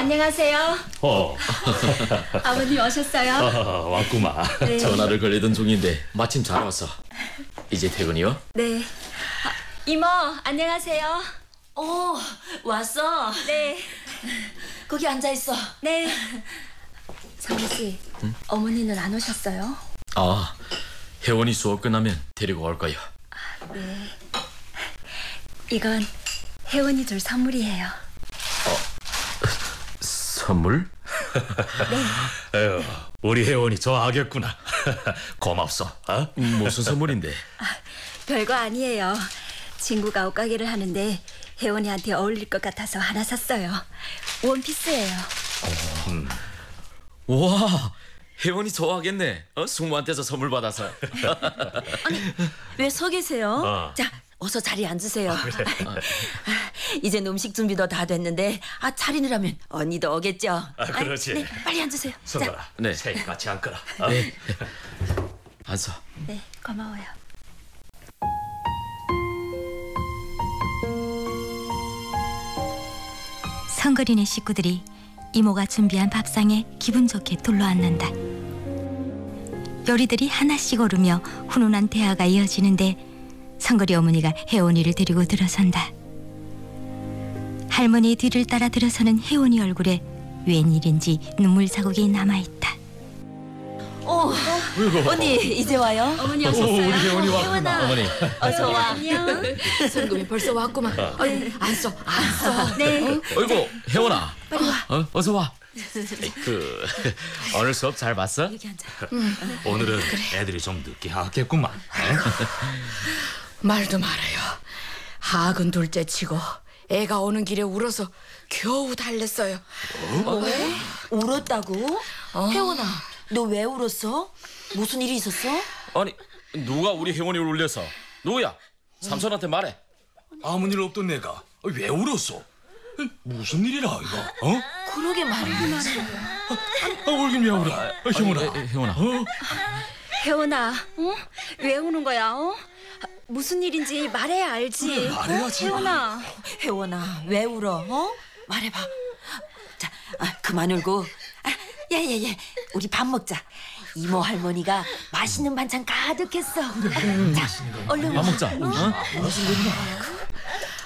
안녕하세요. 아버님 오셨어요? 왔구만. 네. 전화를 걸리던 중인데 마침 잘 왔어. 이제 퇴근이요? 네. 이모 안녕하세요. 왔어? 네. 거기 앉아있어. 네. 성우 씨, 어머니는 안 오셨어요? 아, 혜원이 수업 끝나면 데리고 올 거요. 네. 이건 혜원이 줄 선물이에요. 선물? 에휴, 우리 혜원이 좋아하겠구나. 고맙소. 무슨 선물인데? 별거 아니에요. 친구가 옷가게를 하는데 혜원이한테 어울릴 것 같아서 하나 샀어요. 원피스예요. 와, 혜원이 좋아하겠네. 숙모한테서 선물 받아서. 왜 서 계세요? 자, 어서 자리에 앉으세요. 이젠 음식 준비도 다 됐는데 차리느라면 언니도 오겠죠? 그렇지. 네, 빨리 앉으세요. 성걸아, 네. 새 같이 앉거라. 네. 앉아. 네, 고마워요. 성거리네 식구들이 이모가 준비한 밥상에 기분 좋게 둘러앉는다. 요리들이 하나씩 오르며 훈훈한 대화가 이어지는데 성거리 어머니가 혜원이를 데리고 들어선다. 할머니의 뒤를 따라 들어서는 혜원이 얼굴에 웬일인지 눈물 자국이 남아있다. 언니 이제 와요? 어머니 오셨어요? 우리 혜원이 왔구나. 혜원아. 어머니. 어서 와. 안녕. 성금이 벌써 왔구만. 앉어. 네. 어이구, 혜원아. 빨리 와. 어서 와. 오늘 수업 잘 봤어? 여기 앉아. 오늘은 애들이 좀 늦게 하겠구만. 말도 말아요. 학은 둘째 치고 애가 오는 길에 울어서 겨우 달랬어요. 울었다고? 혜원아, 너 왜 울었어? 무슨 일이 있었어? 아니, 누가 우리 혜원이를 울려서? 누구야? 삼촌한테 말해. 아무 일 없던 내가 왜 울었어? 무슨 일이라 이거? 그러게 말이야. 울긴 왜 울어? 혜원아. 혜원아. 혜원아, 왜 우는 거야? 무슨 일인지 말해야 알지. 말해야지. 혜원아. 혜원아, 왜 울어? 말해봐. 자, 그만 울고. 예. 우리 밥 먹자. 이모 할머니가 맛있는 반찬 가득했어. 자, 얼른 밥 먹자. 무슨 일이야?